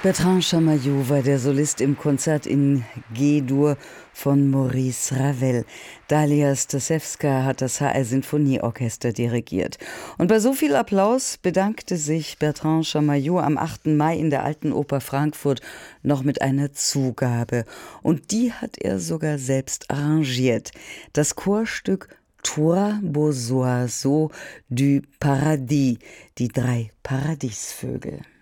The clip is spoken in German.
Bertrand Chamayou war der Solist im Konzert in G-Dur von Maurice Ravel. Dalia Stasewska hat das HR Sinfonieorchester dirigiert. Und bei so viel Applaus bedankte sich Bertrand Chamayou am 8. Mai in der Alten Oper Frankfurt noch mit einer Zugabe. Und die hat er sogar selbst arrangiert. Das Chorstück Trois beaux oiseaux du paradis, die 3 Paradiesvögel.